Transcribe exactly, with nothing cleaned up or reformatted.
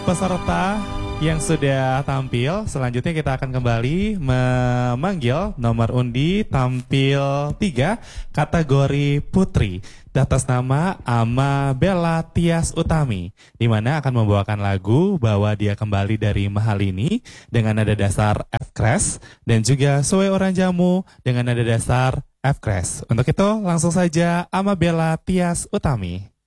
peserta yang sudah tampil, selanjutnya kita akan kembali memanggil nomor undi tampil tiga kategori putri atas nama Ama Bella Tias Utami, di mana akan membawakan lagu Bawa Dia Kembali dari Mahalini dengan nada dasar F crash dan juga Soe Orang Jamu dengan nada dasar F crash. Untuk itu langsung saja Ama Bella Tias Utami.